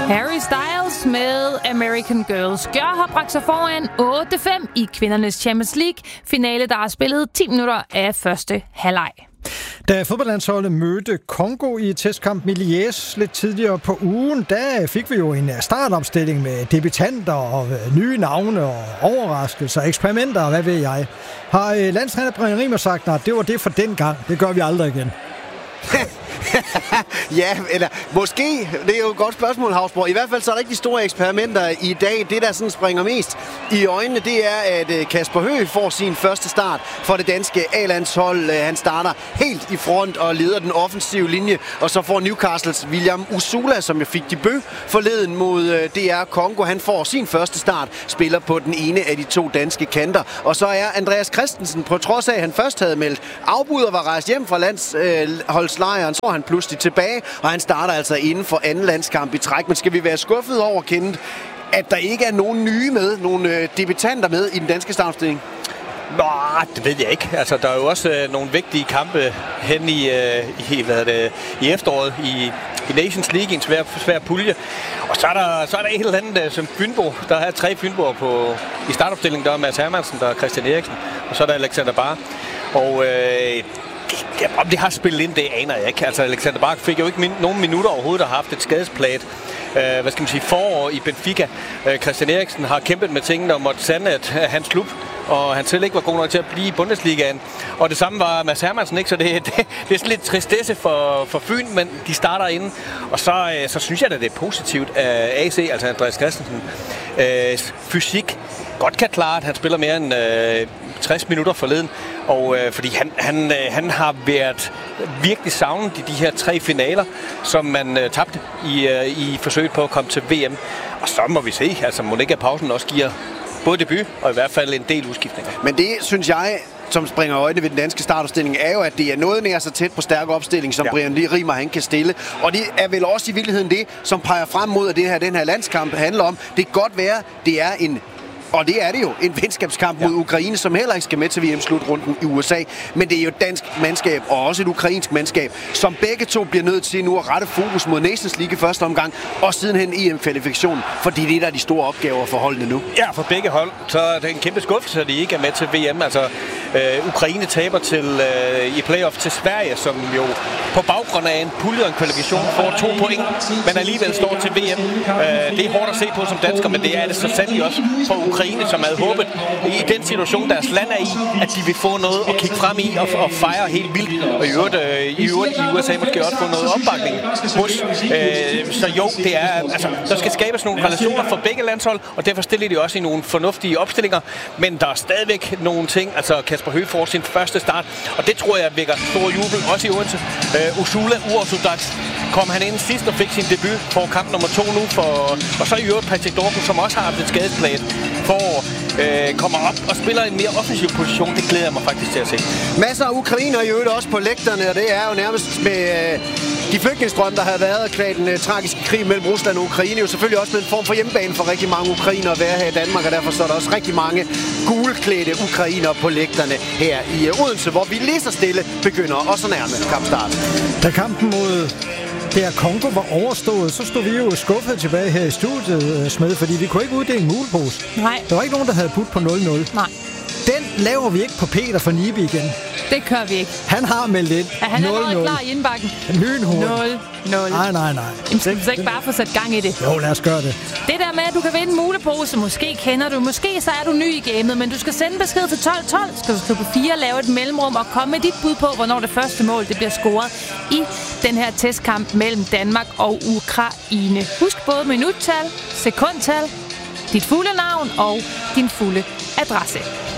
Harry Styles med American Girls Girl har bragt sig foran 8-5 i kvindernes Champions League finale, der har spillet 10 minutter af første halvleg. Da fodboldlandsholdet mødte Congo i testkampen i Liège lidt tidligere på ugen, der fik vi jo en startopstilling med debutanter og nye navne og overraskelser, eksperimenter og hvad ved jeg. Har landstræner Brian Rimer sagt, at det var det for den gang, det gør vi aldrig igen? Ja, eller måske. Det er jo et godt spørgsmål, Havsborg. I hvert fald så er der ikke de store eksperimenter i dag. Det, der sådan springer mest i øjnene, det er, at Kasper Høgh får sin første start for det danske A-landshold. Han starter helt i front og leder den offensive linje. Og så får Newcastles William Usula, som jo fik debut forleden mod DR Congo. Han får sin første start, spiller på den ene af de to danske kanter. Og så er Andreas Christensen, på trods af, at han først havde meldt afbud og var rejst hjem fra landsholdslejren, så han pludselig tilbage, og han starter altså inden for anden landskamp i træk. Men skal vi være skuffet over, Kenneth, at der ikke er nogen nye med, nogle debutanter med i den danske startopstilling? Nå, det ved jeg ikke. Altså, der er jo også nogle vigtige kampe hen i efteråret i Nations League, en svær pulje. Og så er der et eller andet som Fynbo. Der er 3 Fynboer i startopstillingen. Der er Mads Hermansen, der er Christian Eriksen, og så er der Alexander Barr. Og om det har spillet ind, det aner jeg ikke. Altså, Alexander Barr fik jo ikke nogen minutter overhovedet, der har haft et skadesplat. Forår i Benfica. Christian Eriksen har kæmpet med tingene og måtte sande, at hans klub og han selv ikke var god nok til at blive i Bundesligaen. Og det samme var Mads Hermansen, ikke? Så det er sådan lidt tristesse for Fyn, men de starter inden. Og så synes jeg, at det er positivt, at AC, altså Andreas Christensen, fysik godt kan klare, at han spiller mere end 60 minutter forleden. Og fordi han har været virkelig savnet i de her 3 finaler, som man tabte i forsøget på at komme til VM. Og så må vi se, altså må ikke pausen også giver både debut og i hvert fald en del udskiftninger. Men det synes jeg, som springer øjne ved den danske startopstilling, er jo, at det er noget nær så tæt på stærk opstilling, som Brian Rimer han kan stille. Og det er vel også i virkeligheden det, som peger frem mod, at den her landskamp handler om. Det kan godt være, det er og det er det jo, en venskabskamp mod Ukraine, som heller ikke skal med til VM-slutrunden i USA. Men det er jo et dansk mandskab, og også et ukrainsk mandskab, som begge to bliver nødt til nu at rette fokus mod Nations League i første omgang, og sidenhen EM-kvalifikationen, fordi det er der de store opgaver for holdene nu. Ja, for begge hold, så er det en kæmpe skuffelse, at de ikke er med til VM. Altså, Ukraine taber i playoff til Sverige, som jo på baggrund af en pulje og en kvalifikation får 2 point, men alligevel står til VM. Det er hårdt at se på som dansker, men det er det så sandelig også for Ukraine, som havde håbet i den situation, deres land er i, at de vil få noget at kigge frem i og fejre helt vildt. Og i øvrigt i USA måske også få noget opbakning hos. Så jo, det er, altså, der skal skabes nogle relationer for begge landshold, og derfor stiller de også i nogle fornuftige opstillinger. Men der er stadigvæk nogle ting, altså Kasper Høgh får sin første start, og det tror jeg vækker stor jubel, også i Odense. Usula, uorthodox, kom han ind sidst og fik sin debut for kamp nummer 2 nu, og så i øvrigt Patrick Dorfen, som også har haft et skadesplat, kommer op og spiller en mere offensiv position. Det glæder jeg mig faktisk til at se. Masser af ukrainer i øvrigt også på lægterne, og det er jo nærmest med de flygtningestrøm, der har været kvad den tragiske krig mellem Rusland og Ukraine. Jo selvfølgelig også med en form for hjemmebane for rigtig mange ukrainer at være her i Danmark, og derfor så er der også rigtig mange gulklædte ukrainer på lægterne her i Odense, hvor vi lige så stille begynder også at nærme kampstart. Da kampen mod der Congo var overstået, så stod vi jo skuffet tilbage her i studiet, Smed, fordi vi kunne ikke uddele en mulepose. Nej. Der var ikke nogen, der havde budt på 0-0. Nej. Den laver vi ikke på Peter fra Nibe igen. Det kører vi ikke. Han har meldt ind. Ja, han er allerede klar i indbakken. Lynhurtigt. 0-0. Nej. Skal vi så ikke bare få sat gang i det? Jo, lad os gøre det. Det der med, at du kan vinde en mulepose, måske kender du, måske så er du ny i gamet, men du skal sende besked til 1212. Skal du skrive på 4, lave et mellemrum og komme med dit bud på, hvornår det første mål det bliver scoret i den her testkamp mellem Danmark og Ukraine. Husk både minuttal, sekundtal, dit fulde navn og din fulde adresse.